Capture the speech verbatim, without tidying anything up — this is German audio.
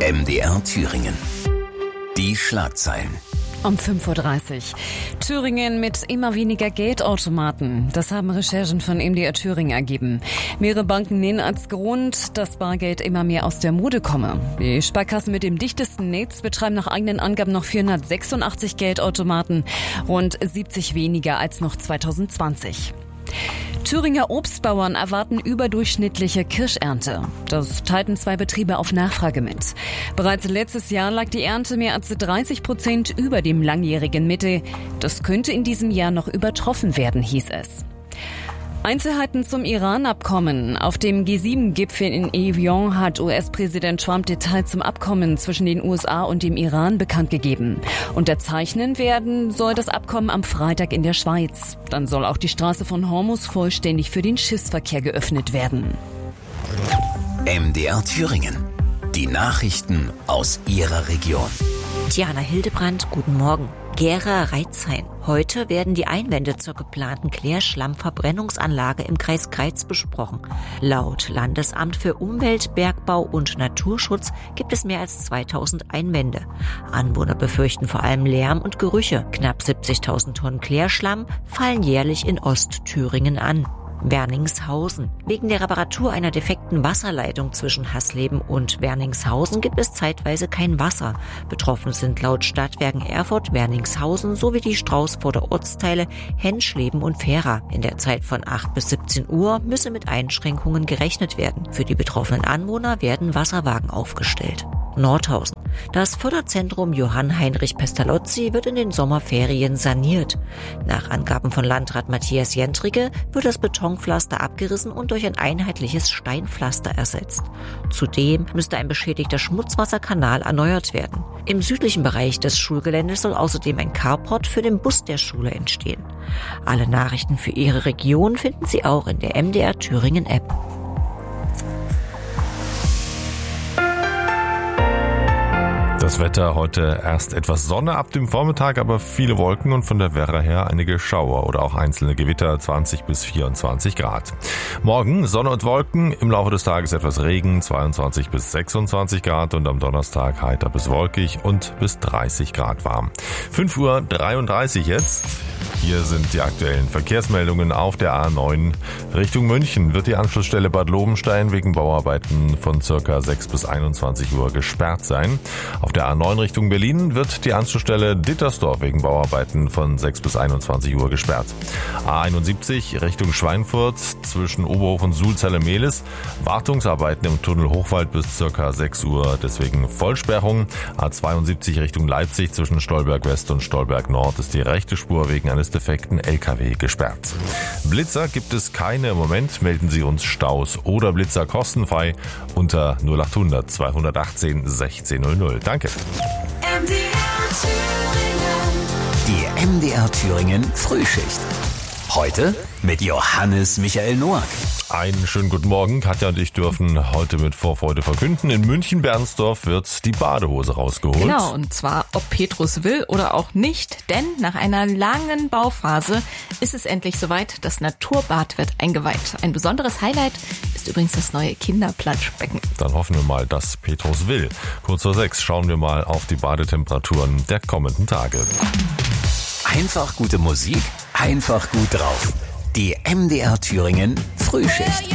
M D R Thüringen. Die Schlagzeilen. Um fünf Uhr dreißig. Thüringen mit immer weniger Geldautomaten. Das haben Recherchen von M D R Thüringen ergeben. Mehrere Banken nennen als Grund, dass Bargeld immer mehr aus der Mode komme. Die Sparkassen mit dem dichtesten Netz betreiben nach eigenen Angaben noch vierhundertsechsundachtzig Geldautomaten, rund siebzig weniger als noch zweitausendzwanzig. Thüringer Obstbauern erwarten überdurchschnittliche Kirschernte. Das teilten zwei Betriebe auf Nachfrage mit. Bereits letztes Jahr lag die Ernte mehr als dreißig Prozent über dem langjährigen Mittel. Das könnte in diesem Jahr noch übertroffen werden, hieß es. Einzelheiten zum Iran-Abkommen. Auf dem G sieben Gipfel in Evian hat U S-Präsident Trump Details zum Abkommen zwischen den U S A und dem Iran bekannt gegeben. Unterzeichnen werden soll das Abkommen am Freitag in der Schweiz. Dann soll auch die Straße von Hormuz vollständig für den Schiffsverkehr geöffnet werden. M D R Thüringen. Die Nachrichten aus Ihrer Region. Diana Hildebrandt, guten Morgen. Gera-Reitzhain. Heute werden die Einwände zur geplanten Klärschlammverbrennungsanlage im Kreis Greiz besprochen. Laut Landesamt für Umwelt, Bergbau und Naturschutz gibt es mehr als zweitausend Einwände. Anwohner befürchten vor allem Lärm und Gerüche. Knapp siebzigtausend Tonnen Klärschlamm fallen jährlich in Ostthüringen an. Werningshausen. Wegen der Reparatur einer defekten Wasserleitung zwischen Hasleben und Werningshausen gibt es zeitweise kein Wasser. Betroffen sind laut Stadtwerken Erfurt, Werningshausen sowie die Straußfurter Ortsteile Henschleben und Fehra. In der Zeit von acht bis siebzehn Uhr müsse mit Einschränkungen gerechnet werden. Für die betroffenen Anwohner werden Wasserwagen aufgestellt. Nordhausen. Das Förderzentrum Johann Heinrich Pestalozzi wird in den Sommerferien saniert. Nach Angaben von Landrat Matthias Jentrige wird das Betonpflaster abgerissen und durch ein einheitliches Steinpflaster ersetzt. Zudem müsste ein beschädigter Schmutzwasserkanal erneuert werden. Im südlichen Bereich des Schulgeländes soll außerdem ein Carport für den Bus der Schule entstehen. Alle Nachrichten für Ihre Region finden Sie auch in der M D R Thüringen App. Das Wetter heute erst etwas Sonne ab dem Vormittag, aber viele Wolken und von der Werra her einige Schauer oder auch einzelne Gewitter, zwanzig bis vierundzwanzig Grad. Morgen Sonne und Wolken, im Laufe des Tages etwas Regen, zweiundzwanzig bis sechsundzwanzig Grad und am Donnerstag heiter bis wolkig und bis dreißig Grad warm. fünf Uhr dreiunddreißig jetzt. Hier sind die aktuellen Verkehrsmeldungen auf der A neun. Richtung München wird die Anschlussstelle Bad Lobenstein wegen Bauarbeiten von ca. sechs bis einundzwanzig Uhr gesperrt sein. Auf der A neun Richtung Berlin wird die Anschlussstelle Dittersdorf wegen Bauarbeiten von sechs bis einundzwanzig Uhr gesperrt. A einundsiebzig Richtung Schweinfurt zwischen Oberhof und Sulzelle-Mehlis. Wartungsarbeiten im Tunnel Hochwald bis ca. sechs Uhr, deswegen Vollsperrung. A zweiundsiebzig Richtung Leipzig zwischen Stolberg West und Stolberg Nord ist die rechte Spur wegen eines defekten L K W gesperrt. Blitzer gibt es keine im Moment. Melden Sie uns Staus oder Blitzer kostenfrei unter null achthundert zweihundertachtzehn sechzehn null null. Danke. M D R Thüringen. Die M D R Thüringen Frühschicht. Heute mit Johannes Michael Noack. Einen schönen guten Morgen. Katja und ich dürfen heute mit Vorfreude verkünden, in München-Bernsdorf wird die Badehose rausgeholt. Genau, und zwar ob Petrus will oder auch nicht, denn nach einer langen Bauphase ist es endlich soweit, das Naturbad wird eingeweiht. Ein besonderes Highlight ist übrigens das neue Kinderplanschbecken. Dann hoffen wir mal, dass Petrus will. Kurz vor sechs schauen wir mal auf die Badetemperaturen der kommenden Tage. Einfach gute Musik, einfach gut drauf. Die M D R Thüringen Frühschicht.